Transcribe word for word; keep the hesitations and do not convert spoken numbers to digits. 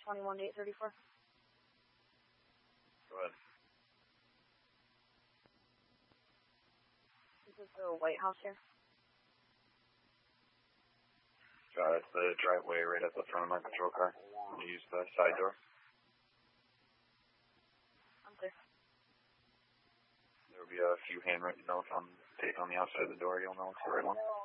twenty-one to eight thirty-four. Go ahead. This is the White House here. Uh, it's the driveway right at the front of my patrol car. You use the side door. I'm clear. There will be a few handwritten notes on tape on the outside of the door. You'll know it's the right one.